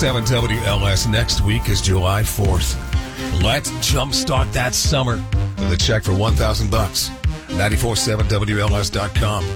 94.7 WLS. Next week is July 4th. Let's jumpstart that summer with a check for $1,000. 94.7WLS.com.